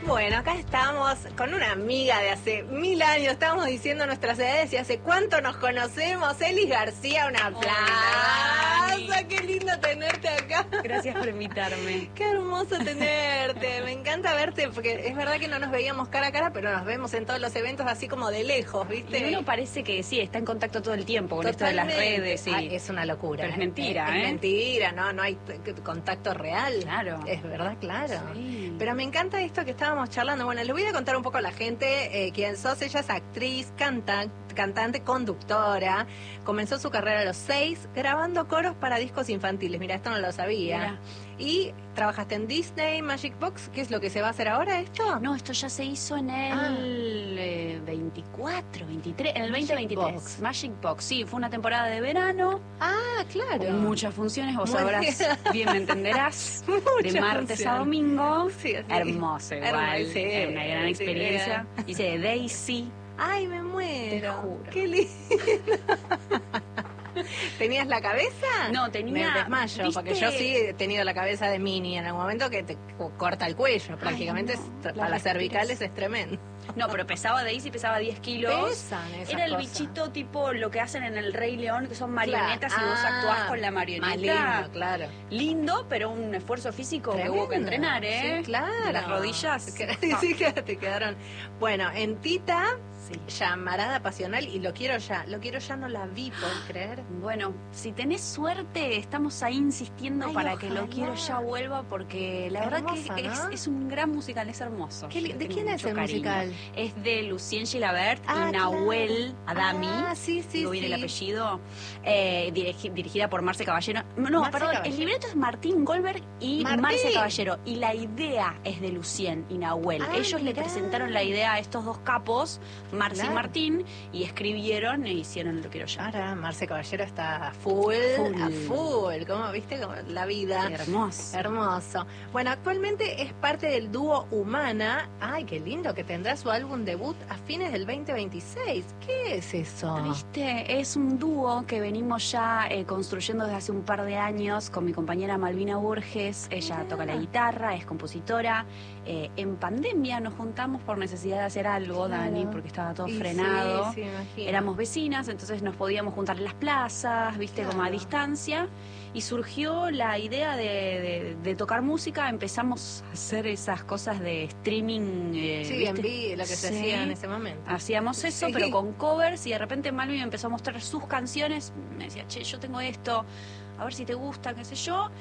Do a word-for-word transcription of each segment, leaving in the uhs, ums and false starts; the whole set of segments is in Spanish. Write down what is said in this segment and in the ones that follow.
Bueno, acá estamos con una amiga de hace mil años, estábamos diciendo nuestras edades y hace cuánto nos conocemos. Elis García, un aplauso. Hola, qué lindo tenerte acá. Gracias por invitarme. Qué hermoso tenerte, me encanta verte, porque es verdad que no nos veíamos cara a cara, pero nos vemos en todos los eventos así como de lejos, ¿viste? Y uno parece que sí, está en contacto todo el tiempo con Totalmente. Esto de las redes. Sí. Ay, es una locura. Pero es ¿eh? mentira, es, ¿eh? Es mentira, no, no hay t- contacto real. Claro. Es verdad, claro. Sí. Pero me encanta esto que estábamos charlando. Bueno, le voy a contar un poco a la gente eh, quién sos. Ella es actriz, canta, cantante, conductora. Comenzó su carrera a los seis grabando coros para discos infantiles. Mira, esto no lo sabía. Mira. Y trabajaste en Disney, Magic Box. ¿Qué es lo que se va a hacer ahora esto? No, esto ya se hizo en el Ah. eh, veinticuatro, veintitrés, en el Magic veinte veintitrés. Box. Magic Box, sí, fue una temporada de verano, Ah, claro. con muchas funciones, vos Muy sabrás, bien. bien me entenderás, de Muchas martes a funciones. domingo. Sí, así. Hermoso igual, Hermoso, sí. es una gran experiencia. Hice de Daisy. Ay, me muero. Te juro. Qué lindo. ¿Tenías la cabeza? No, tenía- Me desmayo, ¿viste? porque yo sí he tenido la cabeza de Minnie en algún momento que te co- corta el cuello. Prácticamente no, es- la para las cervicales respiras. es tremendo. No, pero pesaba Daisy, pesaba diez kilos. Pesan esas Era el cosas. bichito tipo lo que hacen en el Rey León, que son marionetas Claro. y vos Ah, actuás con la marioneta. Más lindo, claro. Lindo, pero un esfuerzo físico que hubo que Tremendo. entrenar, ¿eh? Sí, claro. De las rodillas. Sí, sí, que te quedaron. Bueno, en Tita, Sí. llamarada pasional, y lo quiero ya. Lo quiero ya, no la vi, ¿puedes creer? Bueno, si tenés suerte, estamos ahí insistiendo Ay, para que ojalá. lo quiero ya vuelva, porque la verdad Hermosa, que es, ¿no? es un gran musical, es hermoso. ¿Qué li- Yo ¿De tengo quién es mucho el cariño. musical? Es de Lucien Gilabert Ah, y Nahuel claro. Adami. Ah, sí, sí, no viene sí. el apellido, eh, dirigi- dirigida por Marce Caballero. No, Marce perdón, Caballero. el libreto es Martín Goldberg y Martín. Marce Caballero. Y la idea es de Lucien y Nahuel. Ah, Ellos le mirá. presentaron la idea a estos dos capos, Marce Claro. y Martín, y escribieron e hicieron Lo Quiero Ya. Ahora Marce Caballero está a full, Full. a full, como viste, como la vida. Hermoso. Hermoso. Bueno, actualmente es parte del dúo Humana. Ay, qué lindo, que tendrá su álbum debut a fines del veinte veintiséis. ¿Qué es eso? Viste, es un dúo que venimos ya eh, construyendo desde hace un par de años con mi compañera Malvina Burges. Ella Mirá. toca la guitarra, es compositora. Eh, en pandemia nos juntamos por necesidad de hacer algo, Claro. Dani, porque estaba todo Y frenado. Sí, sí, me imagino. Éramos vecinas, entonces nos podíamos juntar en las plazas, viste, como a Claro. distancia. Y surgió la idea de, de- de tocar música. Empezamos a hacer esas cosas de streaming. eh, Sí, ¿viste? en vivo, lo que se Sí. hacía en ese momento. Hacíamos eso, Sí. pero con covers, y de repente Malvin me empezó a mostrar sus canciones. Me decía, che, yo tengo esto, a ver si te gusta, qué sé yo.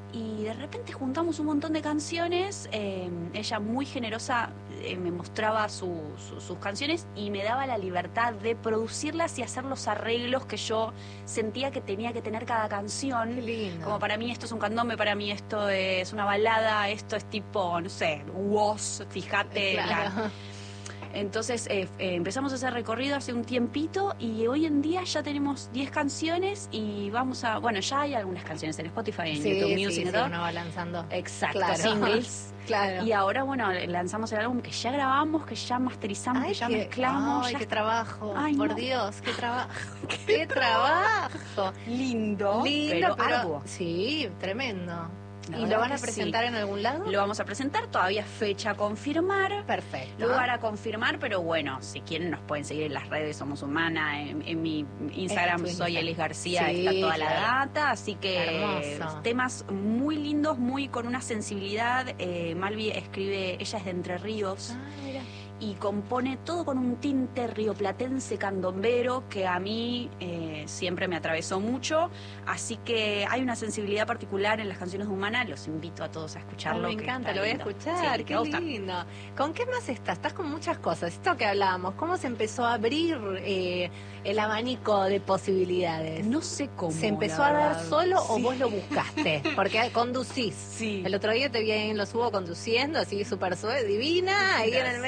Y de repente juntamos un montón de canciones. eh, ella muy generosa eh, me mostraba su- su- sus canciones y me daba la libertad de producirlas y hacer los arreglos que yo sentía que tenía que tener cada canción. Qué lindo. Como para mí esto es un candombe, para mí esto es una balada, esto es tipo, no sé, woz, fíjate. la- Claro. entonces eh, eh, empezamos ese recorrido hace un tiempito y hoy en día ya tenemos diez canciones y vamos a... Bueno, ya hay algunas canciones en Spotify, en Sí, YouTube sí, Music, sí, ¿no? uno va lanzando. Exacto, Claro. singles. Claro. Y ahora, bueno, lanzamos el álbum que ya grabamos, que ya masterizamos, que ya qué- mezclamos. Ay, ya qué está trabajo. Ay, Por no. Dios, qué trabajo. qué trabajo. lindo, Lindo, pero, pero, arduo. sí, tremendo. La ¿Y verdad lo van a que sí. presentar en algún lado? Lo vamos a presentar, todavía fecha a confirmar. Perfecto. Lugar a confirmar, pero bueno, si quieren nos pueden seguir en las redes, Somos Humana, en, en mi Instagram En tu soy Instagram. Elis García, Sí, está toda la claro. data, así que Hermoso. temas muy lindos, muy con una sensibilidad. eh, Malvi escribe, ella es de Entre Ríos, Ah, mira. y compone todo con un tinte rioplatense candombero que a mí eh, siempre me atravesó mucho, así que hay una sensibilidad particular en las canciones de Humana, los invito a todos a Ay, escucharlo. me que encanta, está lo voy a lindo. escuchar, Sí, te qué va a gustar. lindo. ¿Con qué más estás? Estás con muchas cosas. Esto que hablábamos, ¿cómo se empezó a abrir eh, el abanico de posibilidades? No sé cómo. ¿Se empezó la a dar verdad. solo o Sí. vos lo buscaste? Porque conducís. Sí. El otro día te vi ahí en Los Hubo conduciendo, así súper suave, divina, ahí en el medio del Gracias.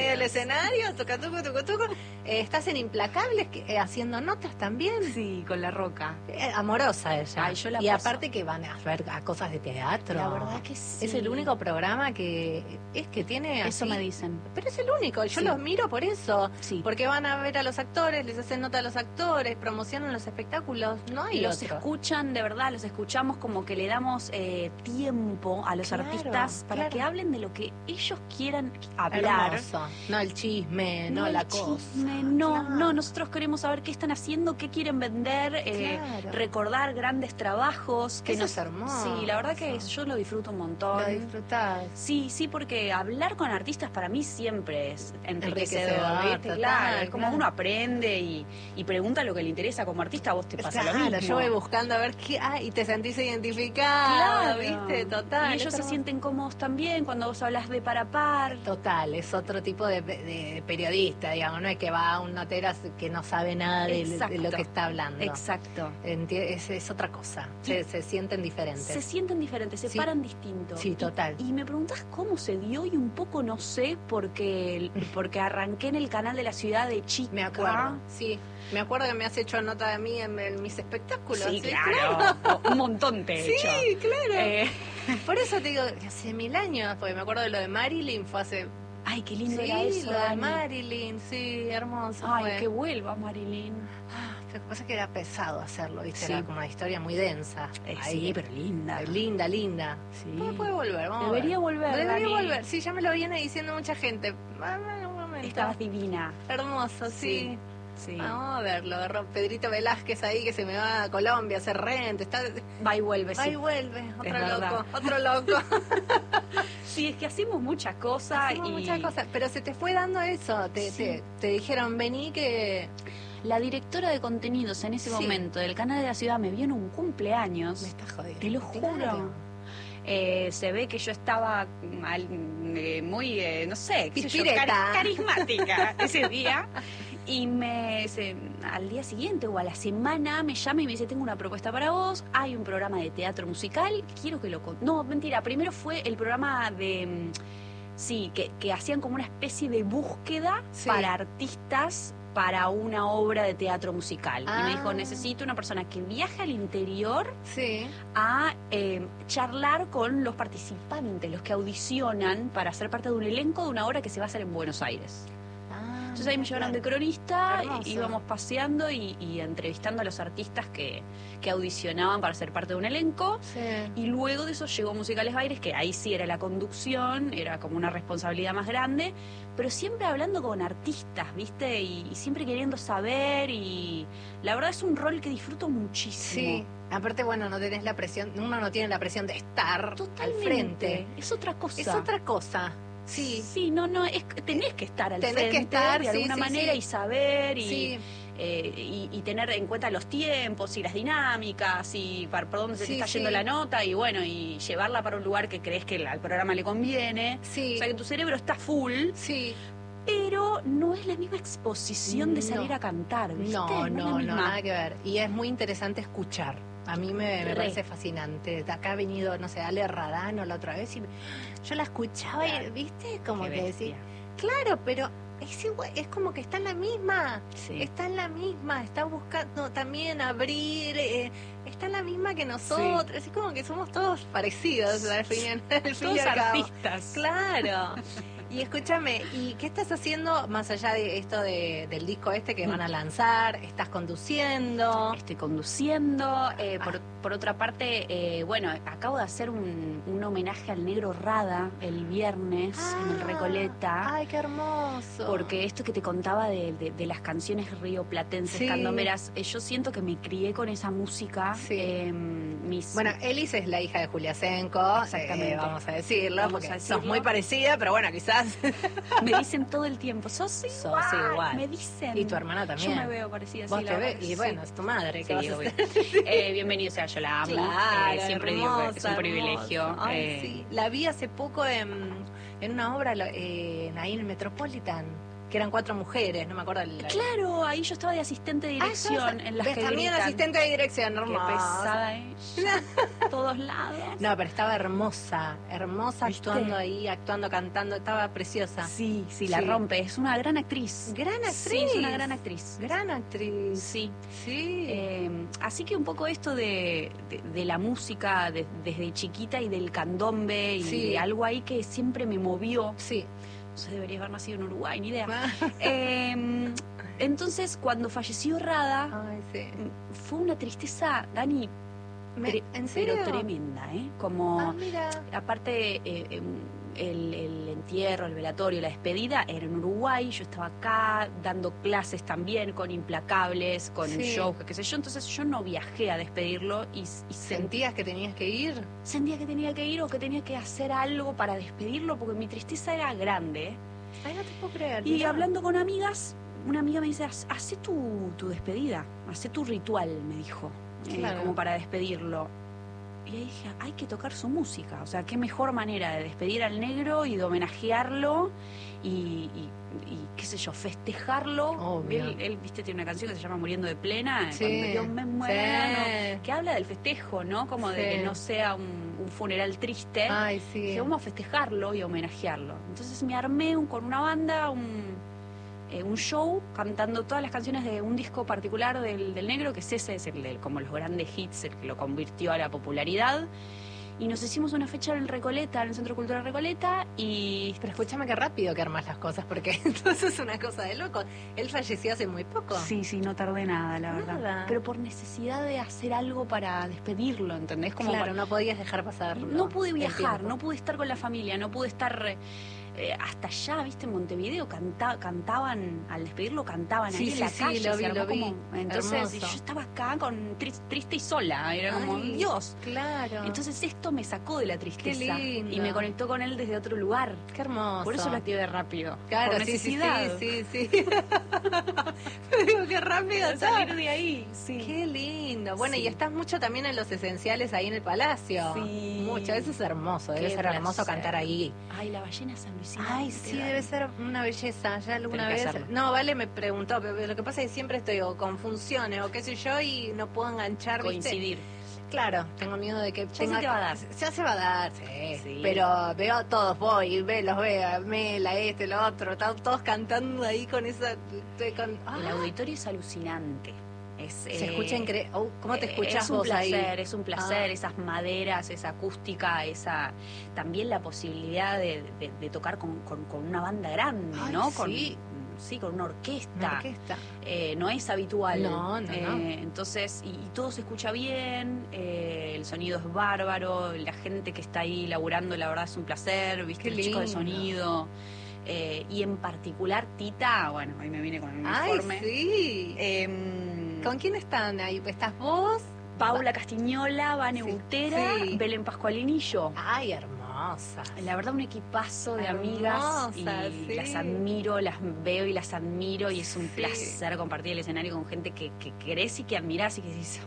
escenario, tuca, tucu, tucu, tucu. Eh, estás en Implacables que, eh, haciendo notas también. Sí, con La Roca. Eh, amorosa ella. Ay, yo la y paso. aparte que van a ver a cosas de teatro. La verdad que sí. Es el único programa que es que tiene así. Eso me dicen. Pero es el único, yo Sí. los miro por eso. Sí. Porque van a ver a los actores, les hacen nota a los actores, promocionan los espectáculos, no hay Los otro. escuchan, de verdad, los escuchamos como que le damos eh, tiempo a los Claro, artistas para claro. que hablen de lo que ellos quieran hablar. Hermoso. No el chisme, no, el la chisme, cosa. no, Claro. no, nosotros queremos saber qué están haciendo, qué quieren vender, eh, Claro. recordar grandes trabajos. Que Eso nos- es hermoso. Sí, la verdad que yo lo disfruto un montón. Lo disfrutás. Sí, sí, porque hablar con artistas para mí siempre es enriquecedor, Enriquecedor, ¿viste? total, Claro, es como claro. uno aprende y, y pregunta lo que le interesa como artista, a vos te pasa Claro, lo mismo. yo voy buscando a ver qué hay y te sentís identificada, Claro. ¿viste? Total. Y ellos es se hermoso. sienten cómodos también cuando vos hablas de par a par. Total, es otro tipo de, de periodista, digamos, no es que va a un notero que no sabe nada de, de lo Exacto. que está hablando. Exacto. Enti- Es, es otra cosa, se, se sienten diferentes. Se sienten diferentes, se Sí. paran distinto. Sí, Y- total. Y, me preguntás cómo se dio y un poco no sé porque, porque arranqué en el canal de la ciudad de chica. Me acuerdo, sí. Me acuerdo que me has hecho nota de mí en, en mis espectáculos. Sí, claro. Un montón te he hecho. Sí, claro. Eh, Por eso te digo, que hace mil años, porque me acuerdo de lo de Marilyn, fue hace... ay, qué lindo Sí, era eso, lo de Dani. Marilyn, sí, hermoso Ay, fue. que vuelva Marilyn. Ah, lo que pasa es que era pesado hacerlo, ¿viste? Sí. Era como una historia muy densa. Eh, Ahí, sí, pero linda. linda, linda. Sí. Puede, puede volver, vamos a Debería ver. volver, Debería Dani. volver, sí, ya me lo viene diciendo mucha gente. Ah, bueno, un momento. Estabas divina. Hermoso, sí. Sí. Vamos a verlo. agarró Pedrito Velázquez ahí que se me va a Colombia a hacer rent. Está... Va y vuelve, Va y sí. vuelve, otro verdad. loco, otro loco. Sí, es que hacemos muchas cosas Hacemos y muchas cosas, pero se te fue dando eso. Te, Sí. te, te dijeron, vení que... la directora de contenidos en ese Sí. momento del canal de la ciudad me vio en un cumpleaños. Me estás jodiendo. Te lo Claro. juro. Eh, se ve que yo estaba mal- eh, muy, eh, no sé, qué sé yo, Pispireta. cari- carismática ese día. Y me se- al día siguiente o a la semana me llama y me dice, tengo una propuesta para vos, hay un programa de teatro musical, quiero que lo... con-". No, mentira, primero fue el programa de... mm, sí, que, que hacían como una especie de búsqueda Sí. para artistas para una obra de teatro musical. Y Ah. me dijo, necesito una persona que viaje al interior Sí. a eh, charlar con los participantes, los que audicionan para ser parte de un elenco de una obra que se va a hacer en Buenos Aires. Entonces ahí me llevaron de cronista, Hermoso. y íbamos paseando y, y entrevistando a los artistas que, que audicionaban para ser parte de un elenco. Sí. Y luego de eso llegó Musicales Baires, que ahí sí era la conducción, era como una responsabilidad más grande, pero siempre hablando con artistas, ¿viste? Y, y siempre queriendo saber, y la verdad es un rol que disfruto muchísimo. Sí. Aparte, bueno, no tenés la presión, uno no tiene la presión de estar Totalmente. al frente. Es otra cosa. Es otra cosa. Sí. Sí, no, no, es, tenés que estar al Tenés frente que estar, de sí, alguna sí, manera sí. y saber y, Sí. eh, y, y tener en cuenta los tiempos y las dinámicas y para, por dónde se Sí, te está sí. yendo la nota y bueno, y llevarla para un lugar que crees que al programa le conviene. Sí. O sea, que tu cerebro está full, Sí. pero no es la misma exposición de salir No. a cantar, ¿viste? No, es la no, no, misma. nada que ver. Y es muy interesante escuchar. A mí me, me Re. parece fascinante. De acá ha venido, no sé, Ale Radano la otra vez y me- yo la escuchaba y, Claro. ¿viste? Como Qué que bestia. decía, claro, pero es igual, es como que está en la misma. Sí. Está en la misma, está buscando también abrir, eh, está en la misma que nosotros. Es como que somos todos parecidos al fin, al fin y Todos al cabo. artistas. Claro. Y escúchame, ¿y qué estás haciendo más allá de esto de, del disco este que van a lanzar? ¿Estás conduciendo? Estoy conduciendo. eh, por, por otra parte, eh, bueno, acabo de hacer un, un homenaje al negro Rada el viernes en el Ah, Recoleta. Ay, qué hermoso. Porque esto que te contaba de, de- de las canciones rioplatenses, Sí. candomeras, eh, yo siento que me crié con esa música. Sí. eh, mis, Bueno, Elis es la hija de Julia Senko, Exactamente. eh, vamos a decirlo, Vamos porque a sos decirlo. muy parecida, pero bueno, quizás... me dicen todo el tiempo, sos igual. Sos igual. Me dicen. Y tu hermana también. Yo me veo parecida. Vos sí, te la ves, verdad, y sí. bueno, es tu madre, Sí, ¿qué vas a obvio. hacer? Eh, bienvenido sea, yo la amo. Claro, Eh, siempre digo que es un hermosa, privilegio. hermosa. Ay, eh, sí. La vi hace poco en, en una obra lo- eh, ahí en el Metropolitan, que eran cuatro mujeres, no me acuerdo. El, Claro, ahí yo estaba de asistente de dirección ah, en las ves, que también gritan. asistente de dirección, Qué hermosa. pesada ella, todos lados. No, pero estaba hermosa, hermosa, ¿Viste? actuando ahí, actuando, cantando, estaba preciosa. Sí, sí, la Sí. rompe, es una gran actriz. Gran actriz. Sí, es una gran actriz. Gran actriz. Sí. Sí. Eh, así que un poco esto de, de, de la música de- desde chiquita y del candombe y Sí. de algo ahí que siempre me movió. Sí. No sé, debería haber nacido en Uruguay, ni idea. Ah. Eh, entonces, cuando falleció Rada, Ay, sí. fue una tristeza, Dani, Me- tre- ¿En serio? pero tremenda, ¿eh? Como, Ah, mira. aparte, eh, eh, el, el entierro, el velatorio, la despedida era en Uruguay, yo estaba acá dando clases también con Implacables, con Sí. shows, qué sé yo, entonces yo no viajé a despedirlo y, y sentí, ¿Sentías que tenías que ir? sentía que tenía que ir o que tenía que hacer algo para despedirlo porque mi tristeza era grande. ¿eh? Ay, no te puedo creer. Y mirá. hablando con amigas, una amiga me dice, "Haz- hace tu, tu despedida, hace tu ritual", me dijo, eh, Claro. como para despedirlo. Y ahí dije, hay que tocar su música, o sea, qué mejor manera de despedir al negro y de homenajearlo y, y- y, qué sé yo, festejarlo. Obvio. Él, él, viste, tiene una canción que se llama Muriendo de Plena, Sí, cuando yo me muero, sí. que habla del festejo, ¿no? Como de Sí. que no sea un, un funeral triste. Ay, sí. Dije, vamos a festejarlo y homenajearlo. Entonces me armé un- con una banda un, eh, un show cantando todas las canciones de un disco particular del, del negro, que es ese, es el, de- como los grandes hits, el que lo convirtió a la popularidad. Y nos hicimos una fecha en Recoleta, en el Centro Cultural Recoleta, y Pero escúchame qué rápido que armas las cosas, porque entonces es una cosa de loco. Él falleció hace muy poco. sí, sí, no tardé nada, la verdad. Nada. Pero por necesidad de hacer algo para despedirlo, ¿entendés? Como Claro, para- no podías dejar pasar. No pude el viajar, tiempo. no pude estar con la familia, no pude estar eh, eh, hasta allá, viste, en Montevideo canta, cantaban, al despedirlo cantaban Sí, ahí en sí, la sí, calle, lo se vi, armó lo vi. como- entonces Hermoso. y yo estaba acá con tris- triste y sola, era como Ay, Dios. Claro. Entonces esto me sacó de la tristeza lindo. y me conectó con él desde otro lugar. qué hermoso. Por eso lo activé rápido. Claro, por sí, sí, necesidad. sí, sí, sí. Digo, qué rápido De está. salir de ahí, sí. Qué lindo. Bueno, Sí. y estás mucho también en los esenciales ahí en el palacio. Sí. Mucho, eso es hermoso, debe Qué ser hermoso placer. cantar ahí. Ay, la ballena San Luisina. Ay, sí, debe ser una belleza. Ya alguna Tenés que vez. hacerlo. No, Vale me preguntó, pero lo que pasa es que siempre estoy o con funciones o qué sé yo y no puedo enganchar, ¿viste? Coincidir. Claro, tengo miedo de que Ya tenga se te va a dar. Ya se va a dar, sí. Sí. Pero veo a todos, voy, ve, los veo, a Mela, este, lo otro, están todos cantando ahí con esa. Con, El ¡ah! auditorio es alucinante. Es, Se eh, escucha increíble. ¿Cómo te eh, escuchas es un vos ahí? placer, es un placer, Ah. esas maderas, esa acústica, esa también la posibilidad de, de- de tocar con, con- con una banda grande, Ay, ¿no? sí. Con, sí, con una orquesta. Una orquesta. Eh, no es habitual. No, no, Eh, no. Entonces, y, y todo se escucha bien, eh, el sonido es bárbaro, la gente que está ahí laburando, la verdad es un placer, viste, Qué el chico de lindo. sonido. Eh, y en particular Tita, bueno, ahí me vine con el Ay, uniforme. sí. Em, ¿Con quién están ahí? ¿Estás vos? Paula Castiñola, Vane Sí, Butera, sí. Belén Pascualini y yo. Ay, hermosa. La verdad, un equipazo de Hermosa, amigas y sí. las admiro, las veo y las admiro y es un Sí. placer compartir el escenario con gente que, que querés y que admirás y que dices,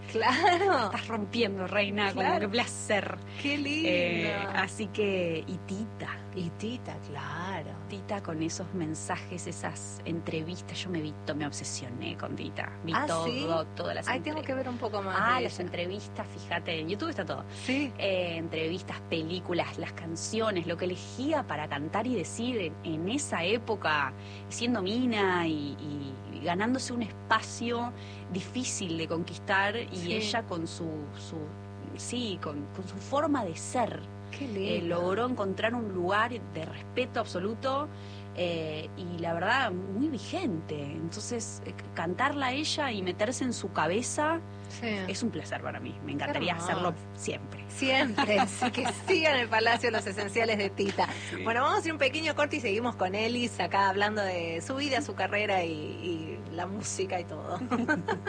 Claro. estás rompiendo, reina, como Claro. qué placer. Qué lindo. Eh, así que, y Tita, Y Tita, claro. Tita con esos mensajes, esas entrevistas, yo me vi, to- me obsesioné con Tita, vi Ah, todo, ¿sí? todas las Ay, tengo entre- que ver un poco más. Ah, de las ella. entrevistas, fíjate, en YouTube está todo. Sí. Eh, entrevistas, películas, las canciones, lo que elegía para cantar y decir en, en esa época, siendo mina y, y ganándose un espacio difícil de conquistar y Sí. ella con su, su sí, con, con su forma de ser, Qué eh, lindo. logró encontrar un lugar de respeto absoluto. eh, y la verdad, muy vigente. Entonces, eh, cantarla a ella y meterse en su cabeza Sí. es un placer para mí. Me encantaría hermoso. hacerlo siempre. Siempre, así que sigan el Palacio los esenciales de Tita. Bueno, vamos a hacer un pequeño corte y seguimos con Elis acá hablando de su vida, su carrera y, y la música y todo.